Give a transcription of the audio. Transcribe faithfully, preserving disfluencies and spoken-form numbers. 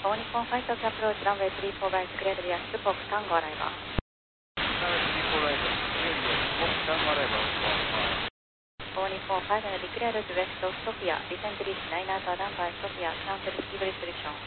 All Nippon Flight to approach runway three four right, cleared via Spoke Tango arrival. Runway three four right, cleared via Spoke Tango arrival. All Nippon five and declared to West of Sofia, descent reach nine out of runway Sofia, cancel ski restriction.